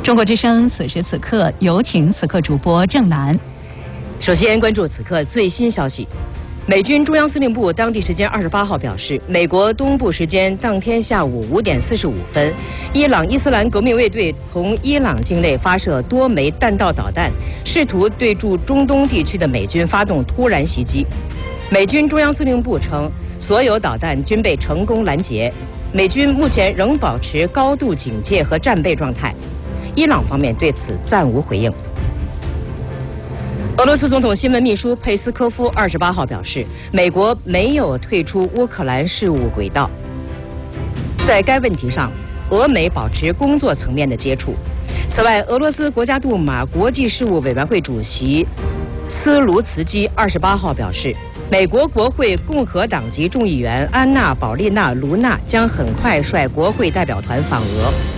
中国之声此时此刻有请此刻主播郑楠。 首先关注此刻最新消息。美军中央司令部当地时间28号表示，美国东部时间当天下午5点45分，伊朗伊斯兰革命卫队从伊朗境内发射多枚弹道导弹，试图对驻中东地区的美军发动突然袭击。美军中央司令部称，所有导弹均被成功拦截，美军目前仍保持高度警戒和战备状态。伊朗方面对此暂无回应。俄罗斯总统新闻秘书佩斯科夫28号表示，美国没有退出乌克兰事务轨道。在该问题上，俄美保持工作层面的接触。此外，俄罗斯国家杜马国际事务委员会主席斯卢茨基28号表示，美国国会共和党籍众议员安娜·保利娜·卢娜将很快率国会代表团访俄。